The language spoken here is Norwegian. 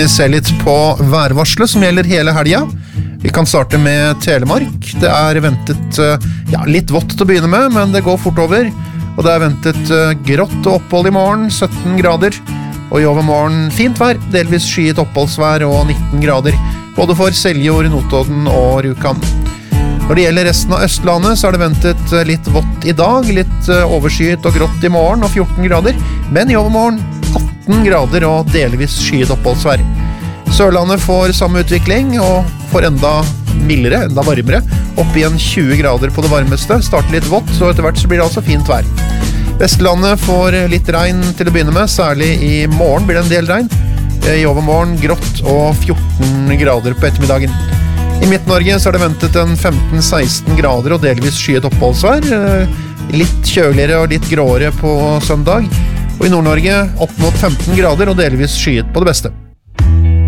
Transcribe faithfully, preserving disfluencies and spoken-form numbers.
vi se litt på værvarselet som gjelder hele helgen. Vi kan starte med Telemark. Det er ventet ja, litt vått til å begynne med, men det går fort over. Og det er ventet grått og opphold i morgen, sytten grader. Og i overmorgen fint vær, delvis skyet oppholdsvær og nitten grader. Både for Seljord, Notodden og Rjukan. Når det gjelder resten av Østlandet, så er det ventet litt vått i dag, litt overskyet og grått i morgen og fjorten grader. Men i overmorgen atten grader og delvis skyet oppholdsvær. Sørlandet får samme utvikling og får enda mildere, enda varmere, opp igjen tjue grader på det varmeste. Starter litt vått, så etter hvert så blir det altså fint vær. Vestlandet får litt regn til å begynne med, særlig i morgen blir det en del regn. I overmorgen grått og fjorten grader på ettermiddagen. I Midt-Norge så er det ventet en femten til seksten grader og delvis skyet oppholdsvær. Litt kjøligere og litt gråere på søndag. Og i Nord-Norge opp mot femten grader og delvis skyet på det beste.